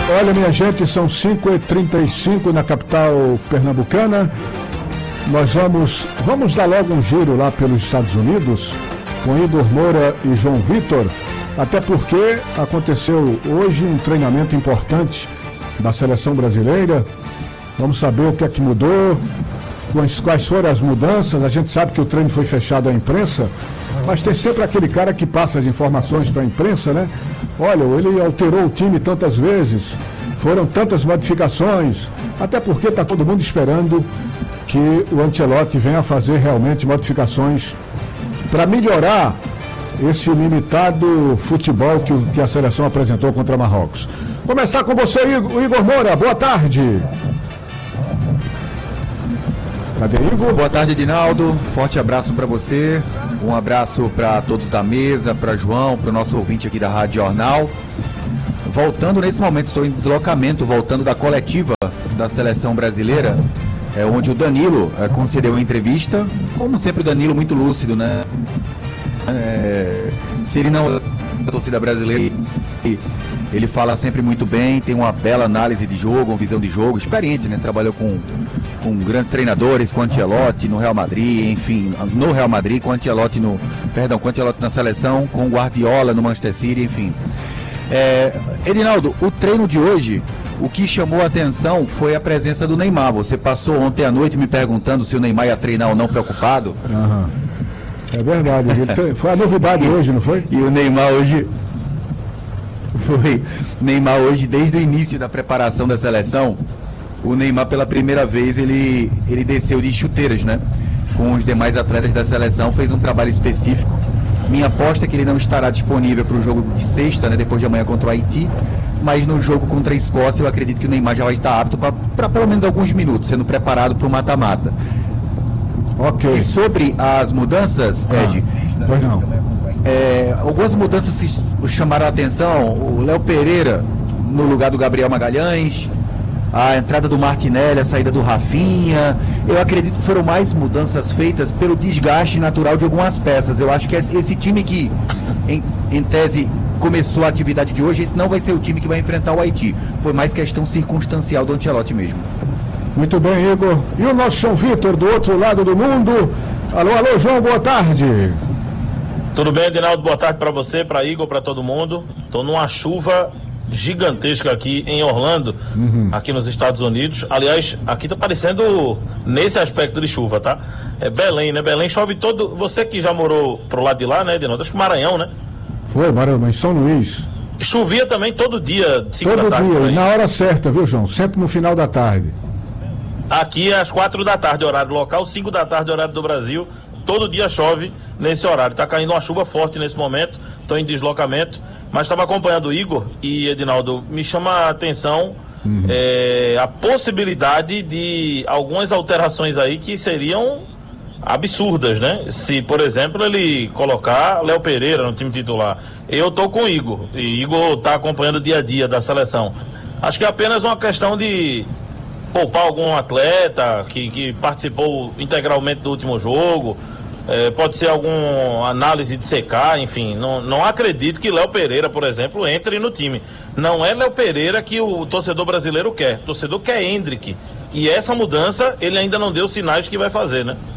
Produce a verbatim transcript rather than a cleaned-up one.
Olha, minha gente, são cinco e trinta e cinco na capital pernambucana. Nós vamos, vamos dar logo um giro lá pelos Estados Unidos com Igor Moura e João Vitor, até porque aconteceu hoje um treinamento importante da seleção brasileira. Vamos saber o que é que mudou, quais, quais foram as mudanças. A gente sabe que o treino foi fechado à imprensa, mas tem sempre aquele cara que passa as informações para a imprensa, né? Olha, ele alterou o time tantas vezes, foram tantas modificações, até porque está todo mundo esperando que o Ancelotti venha fazer realmente modificações para melhorar esse limitado futebol que, que a seleção apresentou contra Marrocos. Começar com você, Igor, Igor Moura, boa tarde. Cadê Igor? Boa tarde, Edinaldo, forte abraço para você, um abraço para todos da mesa, para João, para o nosso ouvinte aqui da Rádio Jornal. Voltando nesse momento, estou em deslocamento, voltando da coletiva da seleção brasileira, é, onde o Danilo é, concedeu uma entrevista, como sempre o Danilo muito lúcido, né? É, se ele não a torcida brasileira, ele fala sempre muito bem, tem uma bela análise de jogo, uma visão de jogo, experiente, né? Trabalhou com, com grandes treinadores, com Ancelotti no Real Madrid, enfim, no Real Madrid, com Ancelotti no, perdão, com Ancelotti na seleção, com Guardiola no Manchester City, enfim. É, Edinaldo, o treino de hoje, o que chamou a atenção foi a presença do Neymar. Você passou ontem à noite me perguntando se o Neymar ia treinar ou não, preocupado. Uhum. É verdade, ele foi a novidade e, hoje, não foi? E o Neymar hoje foi Neymar hoje, desde o início da preparação da seleção, o Neymar pela primeira vez ele, ele desceu de chuteiras, né? Com os demais atletas da seleção, fez um trabalho específico. Minha aposta é que ele não estará disponível para o jogo de sexta, né, depois de amanhã contra o Haiti, mas no jogo contra a Escócia eu acredito que o Neymar já vai estar apto para pelo menos alguns minutos, sendo preparado para o mata-mata. Ok. E sobre as mudanças, ah, Ed, pois não. É, algumas mudanças se chamaram a atenção. O Léo Pereira no lugar do Gabriel Magalhães, a entrada do Martinelli, a saída do Rafinha. Eu acredito que foram mais mudanças feitas pelo desgaste natural de algumas peças. Eu acho que esse time que, em, em tese, começou a atividade de hoje, esse não vai ser o time que vai enfrentar o Haiti. Foi mais questão circunstancial do Ancelotti mesmo. Muito bem, Igor. E o nosso João Vitor, do outro lado do mundo. Alô, alô, João, boa tarde. Tudo bem, Edinaldo? Boa tarde para você, para Igor, para todo mundo. Estou numa chuva gigantesca aqui em Orlando, uhum. aqui nos Estados Unidos. Aliás, aqui tá parecendo nesse aspecto de chuva, tá? É Belém, né? Belém chove todo... Você que já morou pro lado de lá, né, Edinaldo? Acho que Maranhão, né? Foi, Maranhão, mas São Luís. Chovia também todo dia, cinco todo da tarde. Todo dia, e na hora certa, viu, João? Sempre no final da tarde. Aqui é às quatro da tarde, horário local, cinco da tarde, horário do Brasil. Todo dia chove nesse horário. Tá caindo uma chuva forte nesse momento. Estou em deslocamento. Mas estava acompanhando o Igor e Edinaldo. Me chama a atenção uhum. é, a possibilidade de algumas alterações aí que seriam absurdas, né? Se, por exemplo, ele colocar Léo Pereira no time titular. Eu tô com o Igor. E Igor tá acompanhando o dia a dia da seleção. Acho que é apenas uma questão de poupar algum atleta que, que participou integralmente do último jogo. É, pode ser alguma análise de secar, enfim. Não, não acredito que Léo Pereira, por exemplo, entre no time. Não é Léo Pereira que o torcedor brasileiro quer. O torcedor quer Endrick. E essa mudança, ele ainda não deu sinais que vai fazer, né?